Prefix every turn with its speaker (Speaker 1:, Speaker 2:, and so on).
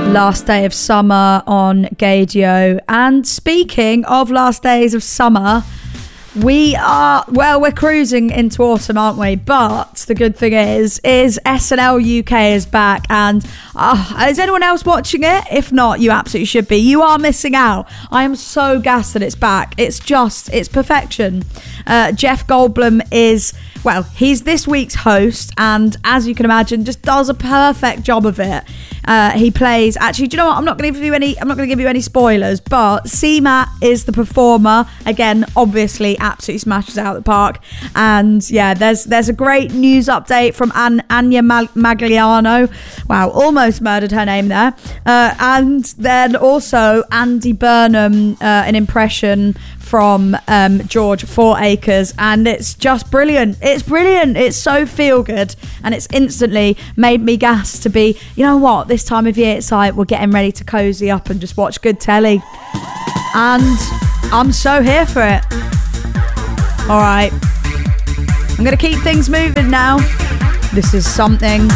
Speaker 1: Last Day of Summer on Gaydio. And speaking of last days of summer, we're cruising into autumn, aren't we? But the good thing is SNL UK is back, and is anyone else watching it? If not, you absolutely should be. You are missing out. I am so gassed that it's back. It's perfection. Jeff Goldblum he's this week's host, and as you can imagine, just does a perfect job of it. He plays, actually, do you know what? I'm not going to give you any spoilers, but C-Matt is the performer. Again, obviously, absolutely smashes out the park. And yeah, there's a great news update from Anya Magliano. Wow, almost murdered her name there. And then also Andy Burnham, an impression from George Fouracres, and it's just brilliant. It's brilliant. It's so feel good, and it's instantly made me gas to be, you know what, this time of year it's like we're getting ready to cozy up and just watch good telly, and I'm so here for it. All right, I'm gonna keep things moving now. This is something